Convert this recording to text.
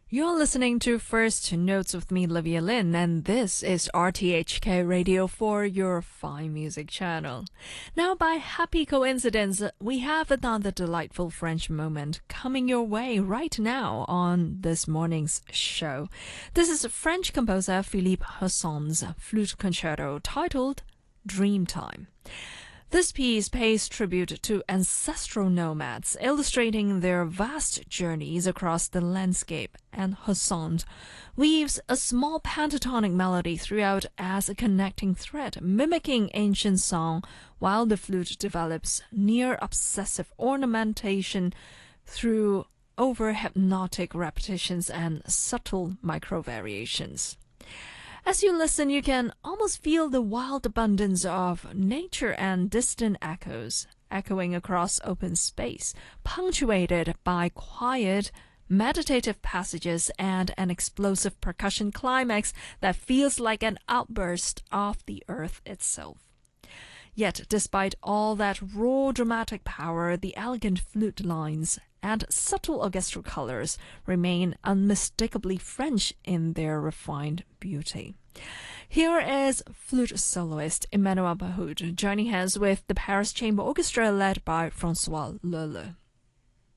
You're listening to First Notes with me, Livia Lin, and this is RTHK Radio 4, your fine music channel. Now, by happy coincidence, we have another delightful French moment coming your way right now on this morning's show. This is French composer Philippe Husson's flute concerto titled Dreamtime. This piece pays tribute to ancestral nomads, illustrating their vast journeys across the landscape, and Husson weaves a small pentatonic melody throughout as a connecting thread, mimicking ancient song, while the flute develops near-obsessive ornamentation through over-hypnotic repetitions and subtle micro-variations. As you listen, you can almost feel the wild abundance of nature and distant echoes, echoing across open space, punctuated by quiet, meditative passages and an explosive percussion climax that feels like an outburst of the earth itself. Yet, despite all that raw dramatic power, the elegant flute lines and subtle orchestral colors remain unmistakably French in their refined beauty. Here is flute soloist Emmanuel Bahoud joining hands with the Paris Chamber Orchestra led by François Leleu.